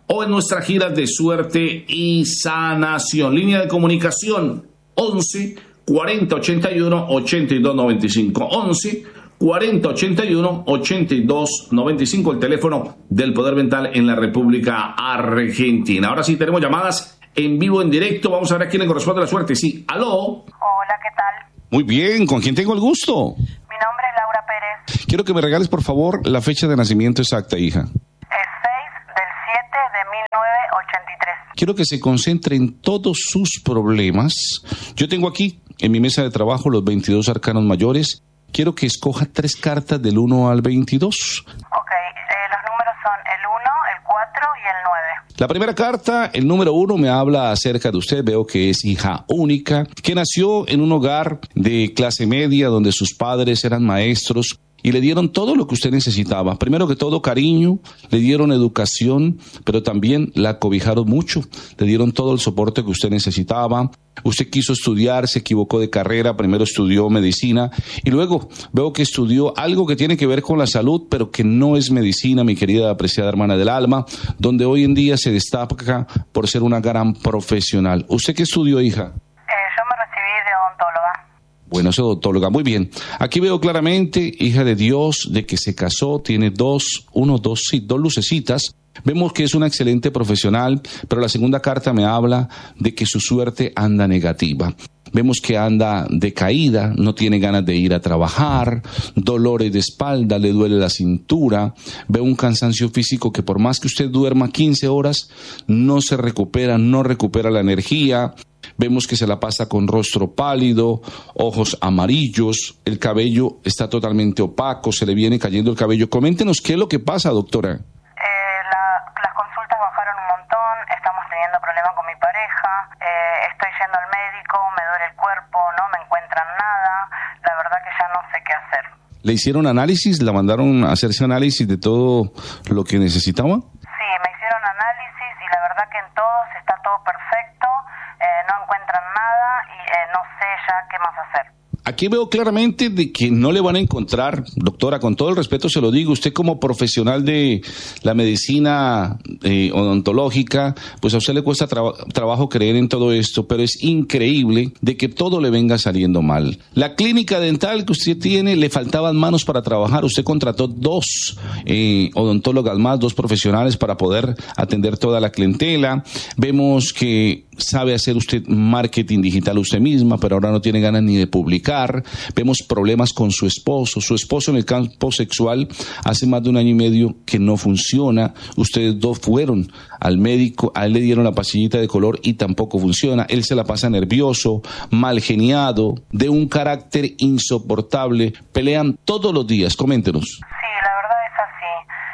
o en nuestra gira de suerte y sanación. Línea de comunicación once cuarenta ochenta y uno ochenta y dos noventa y cinco. once cuarenta ochenta y uno ochenta y dos noventa y cinco, el teléfono del Poder Mental en la República Argentina. Ahora sí tenemos llamadas en vivo, en directo. Vamos a ver a quién le corresponde la suerte. Sí, aló. Hola, ¿qué tal? Muy bien, ¿con quién tengo el gusto? Mi nombre es Laura Pérez. Quiero que me regales, por favor, la fecha de nacimiento exacta, hija. Es seis del siete de mil novecientos ochenta y tres. Quiero que se concentre en todos sus problemas. Yo tengo aquí, en mi mesa de trabajo, los veintidós arcanos mayores. Quiero que escoja tres cartas del uno al veintidós. Ok, eh, los números son el uno, el cuatro y el nueve. La primera carta, el número uno, me habla acerca de usted. Veo que es hija única, que nació en un hogar de clase media donde sus padres eran maestros y le dieron todo lo que usted necesitaba. Primero que todo, cariño, le dieron educación, pero también la cobijaron mucho. Le dieron todo el soporte que usted necesitaba. Usted quiso estudiar, se equivocó de carrera, primero estudió medicina y luego veo que estudió algo que tiene que ver con la salud, pero que no es medicina, mi querida apreciada hermana del alma, donde hoy en día se destaca por ser una gran profesional. ¿Usted qué estudió, hija? Eh, yo me recibí de odontóloga. Bueno, soy odontóloga, muy bien. Aquí veo claramente, hija de Dios, de que se casó, tiene dos, uno, dos, sí, dos lucecitas. Vemos que es una excelente profesional, pero la segunda carta me habla de que su suerte anda negativa. Vemos que anda decaída, no tiene ganas de ir a trabajar, dolores de espalda, le duele la cintura, veo un cansancio físico que por más que usted duerma quince horas, no se recupera, no recupera la energía. Vemos que se la pasa con rostro pálido, ojos amarillos, el cabello está totalmente opaco, se le viene cayendo el cabello. Coméntenos qué es lo que pasa, doctora. Eh, la, las consultas bajaron un montón, estamos teniendo problemas con mi pareja, eh, estoy yendo al médico, me duele el cuerpo, no me encuentran nada, la verdad que ya no sé qué hacer. ¿Le hicieron análisis? ¿La mandaron a hacerse análisis de todo lo que necesitaba? Sí, me hicieron análisis y la verdad que en todos está todo perfecto, eh, no encuentran nada y eh, no sé ya qué más hacer. Aquí veo claramente de que no le van a encontrar, doctora, con todo el respeto se lo digo, usted como profesional de la medicina eh, odontológica, pues a usted le cuesta tra- trabajo creer en todo esto, pero es increíble de que todo le venga saliendo mal. La clínica dental que usted tiene, le faltaban manos para trabajar, usted contrató dos eh, odontólogas más, dos profesionales para poder atender toda la clientela. Vemos que sabe hacer usted marketing digital usted misma, pero ahora no tiene ganas ni de publicar. Vemos problemas con su esposo. Su esposo en el campo sexual hace más de un año y medio que no funciona. Ustedes dos fueron al médico, a él le dieron la pastillita de color y tampoco funciona. Él se la pasa nervioso, mal geniado, de un carácter insoportable. Pelean todos los días. Coméntenos. Sí, la verdad es así.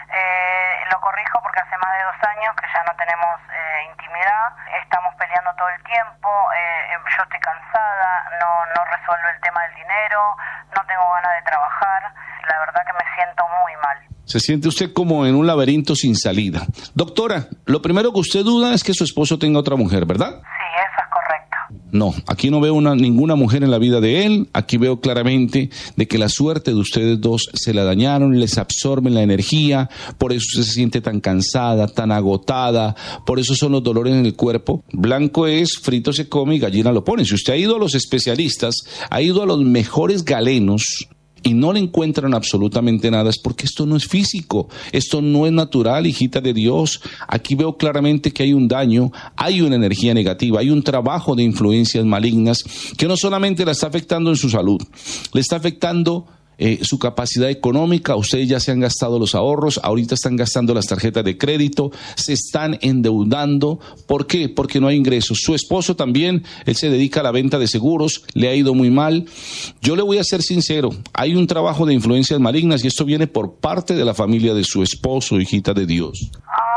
Eh, lo corrijo porque hace más de dos años que ya no tenemos eh, intimidad. Estamos peleando todo el tiempo. Eh, yo estoy cansada, no, no resuelvo el tema del dinero, no tengo ganas de trabajar. La verdad que me siento muy mal. Se siente usted como en un laberinto sin salida. Doctora, lo primero que usted duda es que su esposo tenga otra mujer, ¿verdad? Sí, eso es correcto. No, aquí no veo una, ninguna mujer en la vida de él. Aquí veo claramente de que la suerte de ustedes dos se la dañaron, les absorben la energía, por eso usted se siente tan cansada, tan agotada, por eso son los dolores en el cuerpo. Blanco es, frito se come y gallina lo pone. Si usted ha ido a los especialistas, ha ido a los mejores galenos, y no le encuentran absolutamente nada, es porque esto no es físico, esto no es natural, hijita de Dios. Aquí veo claramente que hay un daño, hay una energía negativa, hay un trabajo de influencias malignas que no solamente la está afectando en su salud, le está afectando Eh, su capacidad económica. Ustedes ya se han gastado los ahorros, ahorita están gastando las tarjetas de crédito, se están endeudando. ¿Por qué? Porque no hay ingresos. Su esposo también, él se dedica a la venta de seguros, le ha ido muy mal. Yo le voy a ser sincero, hay un trabajo de influencias malignas y esto viene por parte de la familia de su esposo, hijita de Dios.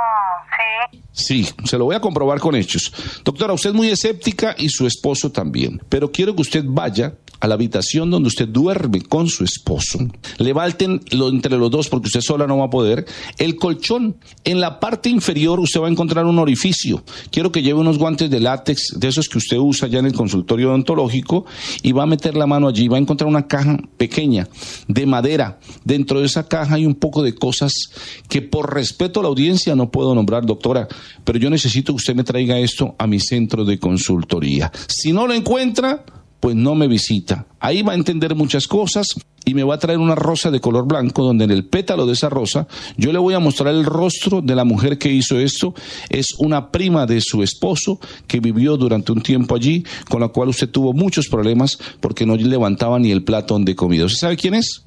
Ah, sí. Sí, se lo voy a comprobar con hechos. Doctora, usted es muy escéptica y su esposo también, pero quiero que usted vaya a la habitación donde usted duerme con su esposo. Levantenlo entre los dos porque usted sola no va a poder. El colchón, en la parte inferior usted va a encontrar un orificio. Quiero que lleve unos guantes de látex, de esos que usted usa ya en el consultorio odontológico, y va a meter la mano allí. Va a encontrar una caja pequeña de madera. Dentro de esa caja hay un poco de cosas que por respeto a la audiencia no puedo nombrar, doctora, pero yo necesito que usted me traiga esto a mi centro de consultoría. Si no lo encuentra, pues no me visita. Ahí va a entender muchas cosas y me va a traer una rosa de color blanco, donde en el pétalo de esa rosa yo le voy a mostrar el rostro de la mujer que hizo esto. Es una prima de su esposo que vivió durante un tiempo allí, con la cual usted tuvo muchos problemas porque no levantaba ni el plato donde comía. ¿Usted sabe quién es?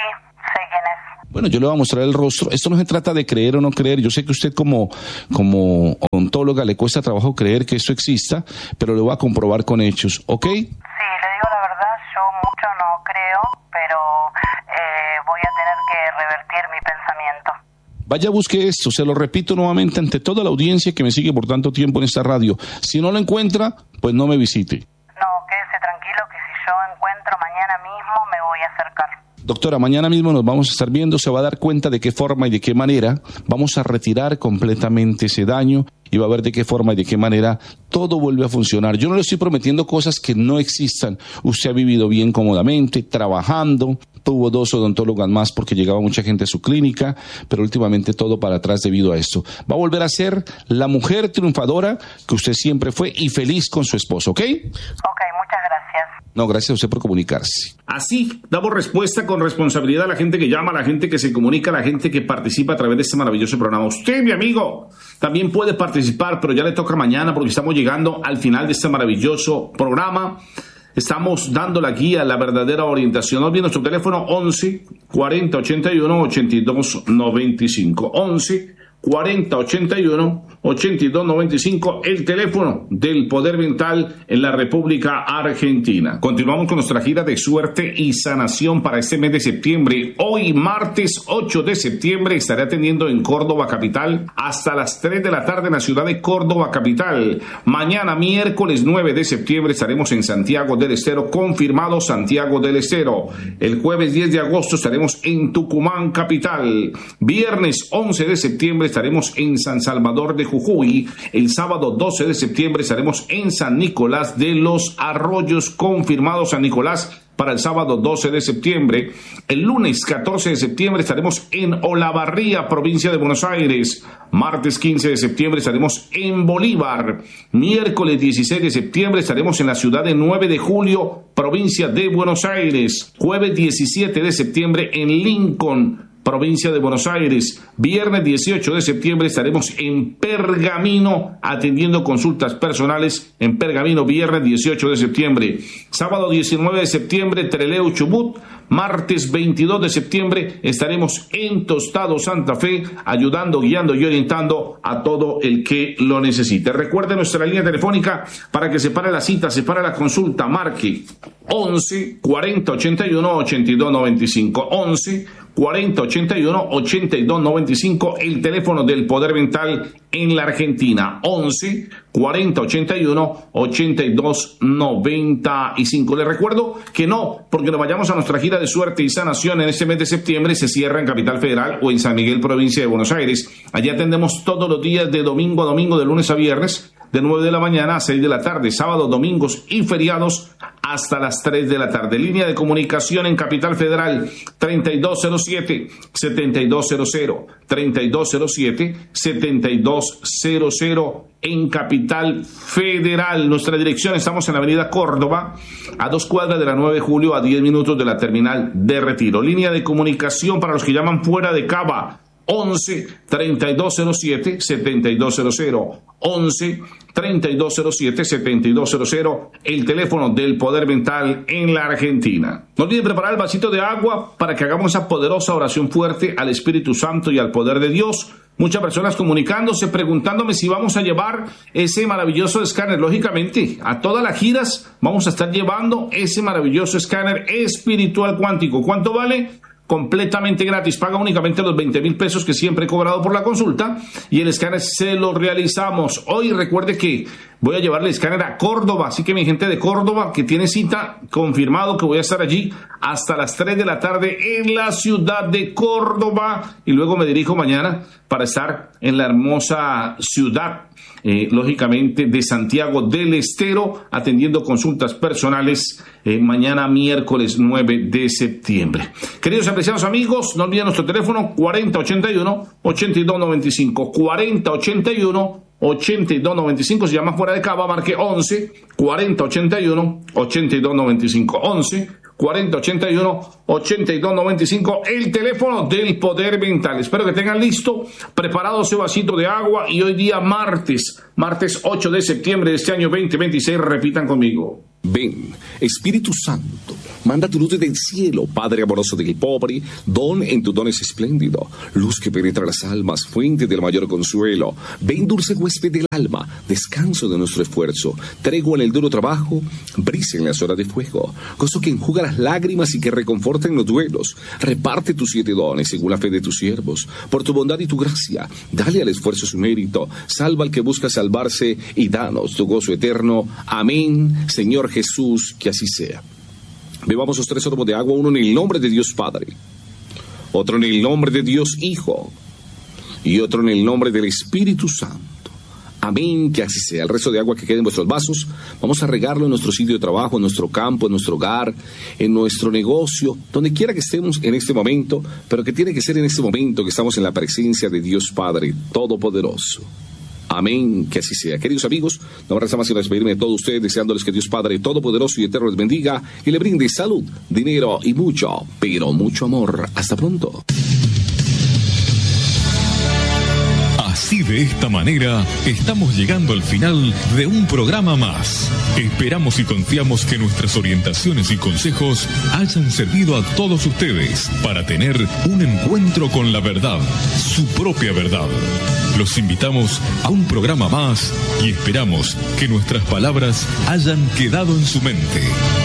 Bueno, yo le voy a mostrar el rostro. Esto no se trata de creer o no creer. Yo sé que usted como, como odontóloga le cuesta trabajo creer que esto exista, pero lo voy a comprobar con hechos, ¿ok? Sí, le digo la verdad, yo mucho no creo, pero eh, voy a tener que revertir mi pensamiento. Vaya, busque esto, se lo repito nuevamente ante toda la audiencia que me sigue por tanto tiempo en esta radio. Si no lo encuentra, pues no me visite. No, quédese tranquilo que si yo encuentro mañana mismo me voy a acercar. Doctora, mañana mismo nos vamos a estar viendo, se va a dar cuenta de qué forma y de qué manera vamos a retirar completamente ese daño y va a ver de qué forma y de qué manera todo vuelve a funcionar. Yo no le estoy prometiendo cosas que no existan. Usted ha vivido bien cómodamente, trabajando, tuvo dos odontólogas más porque llegaba mucha gente a su clínica, pero últimamente todo para atrás debido a esto. Va a volver a ser la mujer triunfadora que usted siempre fue y feliz con su esposo, ¿ok? Ok, muchas gracias. No, gracias a usted por comunicarse. Así damos respuesta con responsabilidad a la gente que llama, a la gente que se comunica, a la gente que participa a través de este maravilloso programa. Usted, mi amigo, también puede participar, pero ya le toca mañana porque estamos llegando al final de este maravilloso programa. Estamos dando la guía, la verdadera orientación. No olviden nuestro teléfono once cuarenta ochenta y uno ochenta y dos noventa y cinco. once cuarenta ochenta y uno ochenta y dos noventa y cinco, el teléfono del Poder Mental en la República Argentina. Continuamos con nuestra gira de suerte y sanación para este mes de septiembre. Hoy, martes ocho de septiembre, estaré atendiendo en Córdoba capital hasta las tres de la tarde en la ciudad de Córdoba capital. Mañana, miércoles nueve de septiembre, estaremos en Santiago del Estero, confirmado Santiago del Estero. El jueves diez de agosto estaremos en Tucumán capital. Viernes once de septiembre estaremos en San Salvador de Jujuy. El sábado doce de septiembre estaremos en San Nicolás de los Arroyos, confirmado San Nicolás para el sábado doce de septiembre. El lunes catorce de septiembre estaremos en Olavarría, provincia de Buenos Aires. Martes quince de septiembre estaremos en Bolívar. Miércoles dieciséis de septiembre estaremos en la ciudad de nueve de julio, provincia de Buenos Aires. Jueves diecisiete de septiembre en Lincoln, provincia de Buenos Aires. Viernes dieciocho de septiembre estaremos en Pergamino atendiendo consultas personales en Pergamino, viernes dieciocho de septiembre. Sábado diecinueve de septiembre, Trelew, Chubut. Martes veintidós de septiembre estaremos en Tostado, Santa Fe, ayudando, guiando y orientando a todo el que lo necesite. Recuerde nuestra línea telefónica para que separe la cita, separe la consulta, marque once cuarenta ochenta y uno ochenta y dos noventa y cinco, once cuarenta ochenta y uno ochenta y dos noventa y cinco, el teléfono del Poder Mental en la Argentina, once cuarenta ochenta y uno ochenta y dos noventa y cinco. Les recuerdo que no, porque nos vayamos a nuestra gira de suerte y sanación en este mes de septiembre, se cierra en Capital Federal o en San Miguel, provincia de Buenos Aires. Allí atendemos todos los días de domingo a domingo, de lunes a viernes, de nueve de la mañana a seis de la tarde, sábados, domingos y feriados hasta las tres de la tarde. Línea de comunicación en Capital Federal, treinta y dos cero siete, setenta y dos cero cero, treinta y dos cero siete, setenta y dos cero cero en Capital Federal. Nuestra dirección, estamos en la avenida Córdoba, a dos cuadras de la nueve de julio, a diez minutos de la terminal de Retiro. Línea de comunicación para los que llaman fuera de Cava, once treinta y dos cero siete, setenta y dos cero cero, once treinta y dos cero siete, setenta y dos cero cero, el teléfono del Poder Mental en la Argentina. No olviden preparar el vasito de agua para que hagamos esa poderosa oración fuerte al Espíritu Santo y al poder de Dios. Muchas personas comunicándose, preguntándome si vamos a llevar ese maravilloso escáner. Lógicamente, a todas las giras vamos a estar llevando ese maravilloso escáner espiritual cuántico. ¿Cuánto vale? Completamente gratis, paga únicamente los veinte mil pesos que siempre he cobrado por la consulta y el escáner se lo realizamos. Hoy recuerde que voy a llevarle el escáner a Córdoba, así que mi gente de Córdoba que tiene cita, confirmado que voy a estar allí hasta las tres de la tarde en la ciudad de Córdoba, y luego me dirijo mañana para estar en la hermosa ciudad, eh, lógicamente, de Santiago del Estero, atendiendo consultas personales eh, mañana miércoles nueve de septiembre. Queridos y apreciados amigos, no olviden nuestro teléfono cuarenta ochenta y uno, ochenta y dos noventa y cinco, cuarenta ochenta y uno, ochenta y dos noventa y cinco. Si llama fuera de Cava, marque once, cuarenta ochenta y uno, ochenta y dos noventa y cinco, once, cuarenta ochenta y uno, ochenta y dos noventa y cinco, el teléfono del Poder Mental. Espero que tengan listo, preparado ese vasito de agua, y hoy día martes, martes ocho de septiembre de este año veinte veintiséis, repitan conmigo. Ven, Espíritu Santo, manda tu luz del cielo, Padre amoroso del pobre, don en tu don es espléndido, luz que penetra las almas, fuente del mayor consuelo. Ven, dulce huésped del alma, descanso de nuestro esfuerzo, tregua en el duro trabajo, brisa en las horas de fuego, gozo que enjuga las lágrimas y que reconforta en los duelos. Reparte tus siete dones según la fe de tus siervos, por tu bondad y tu gracia, dale al esfuerzo su mérito, salva al que busca salvarse y danos tu gozo eterno. Amén, Señor Jesús, que así sea. Bebamos los tres sorbos de agua, uno en el nombre de Dios Padre, otro en el nombre de Dios Hijo y otro en el nombre del Espíritu Santo. Amén, que así sea. El resto de agua que quede en vuestros vasos, vamos a regarlo en nuestro sitio de trabajo, en nuestro campo, en nuestro hogar, en nuestro negocio, donde quiera que estemos en este momento, pero que tiene que ser en este momento que estamos en la presencia de Dios Padre Todopoderoso. Amén, que así sea. Queridos amigos, no me resta más sino despedirme de todos ustedes, deseándoles que Dios Padre Todopoderoso y Eterno les bendiga y le brinde salud, dinero y mucho, pero mucho amor. Hasta pronto. Así, de esta manera, estamos llegando al final de un programa más. Esperamos y confiamos que nuestras orientaciones y consejos hayan servido a todos ustedes para tener un encuentro con la verdad, su propia verdad. Los invitamos a un programa más y esperamos que nuestras palabras hayan quedado en su mente.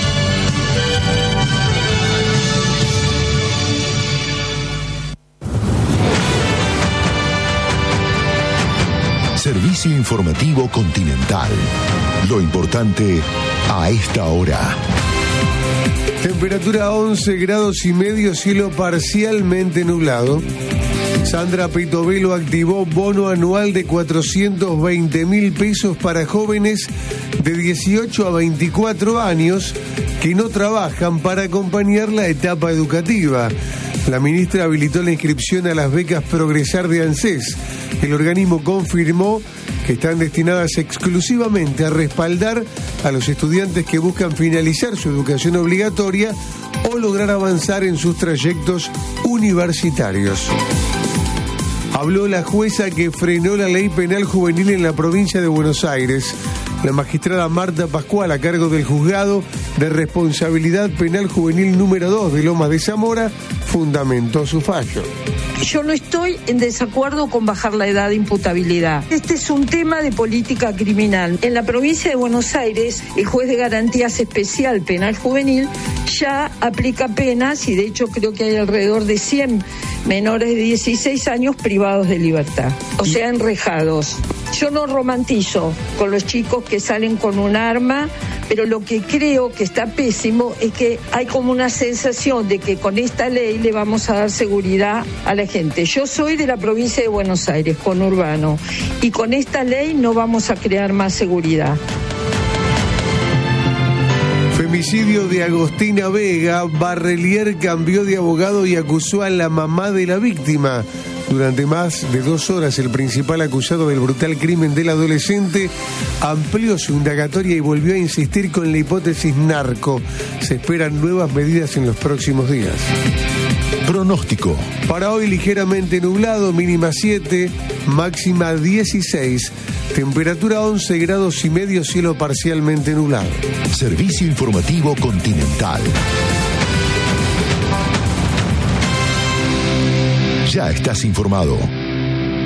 Servicio Informativo Continental. Lo importante a esta hora. Temperatura once grados y medio, cielo parcialmente nublado. Sandra Pitovelo activó bono anual de cuatrocientos veinte mil pesos para jóvenes de dieciocho a veinticuatro años que no trabajan para acompañar la etapa educativa. La ministra habilitó la inscripción a las becas Progresar de ANSES. El organismo confirmó que están destinadas exclusivamente a respaldar a los estudiantes que buscan finalizar su educación obligatoria o lograr avanzar en sus trayectos universitarios. Habló la jueza que frenó la ley penal juvenil en la provincia de Buenos Aires. La magistrada Marta Pascual, a cargo del Juzgado de Responsabilidad Penal Juvenil número dos de Lomas de Zamora, fundamentó su fallo. Yo no estoy en desacuerdo con bajar la edad de imputabilidad. Este es un tema de política criminal. En la provincia de Buenos Aires, el juez de garantías especial penal juvenil ya aplica penas y de hecho creo que hay alrededor de cien menores de dieciséis años privados de libertad, o sea, enrejados. Yo no romantizo con los chicos que salen con un arma, pero lo que creo que está pésimo es que hay como una sensación de que con esta ley le vamos a dar seguridad a la gente. Yo soy de la provincia de Buenos Aires, conurbano, y con esta ley no vamos a crear más seguridad. Femicidio de Agostina Vega. Barrelier cambió de abogado y acusó a la mamá de la víctima. Durante más de dos horas, el principal acusado del brutal crimen del adolescente amplió su indagatoria y volvió a insistir con la hipótesis narco. Se esperan nuevas medidas en los próximos días. Pronóstico. Para hoy ligeramente nublado, mínima siete, máxima dieciséis. Temperatura once grados y medio, cielo parcialmente nublado. Servicio Informativo Continental. Ya estás informado.